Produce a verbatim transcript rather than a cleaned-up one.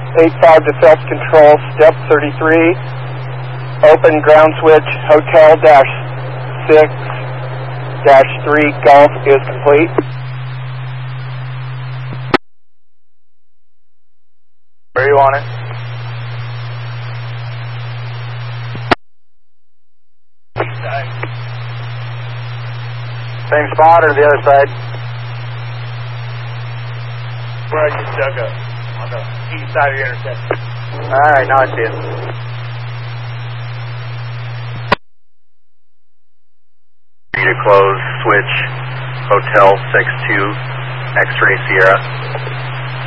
eight five to Phelps Control, step thirty-three. Open ground switch, hotel dash six dash three Golf is complete. Where you want it? East side. Same spot or the other side? Where I just dug up, on the east side of the intersection. Alright, now I see it. To close, switch, hotel six two, X-ray Sierra.